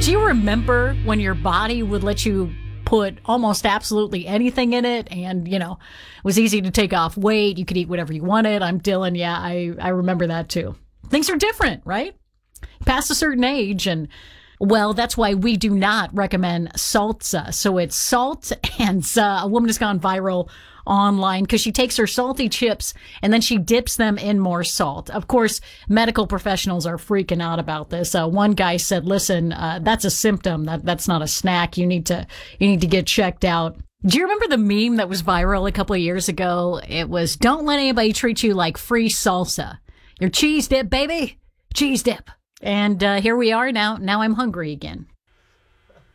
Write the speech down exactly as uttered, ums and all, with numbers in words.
Do you remember when your body would let you put almost absolutely anything in it, and, you know, it was easy to take off weight. You could eat whatever you wanted. I'm Dylan. Yeah, I, I remember that too. Things are different, right? Past a certain age, and, well, that's why we do not recommend salsa. So it's salt, and uh, a woman has gone viral online because she takes her salty chips and then she dips them in more salt. Of course, medical professionals are freaking out about this. Uh, one guy said, listen, uh, that's a symptom. That that's not a snack. You need to, you need to get checked out. Do you remember the meme that was viral a couple of years ago? It was, don't let anybody treat you like free salsa. Your cheese dip, baby. Cheese dip. And uh, here we are now. Now I'm hungry again.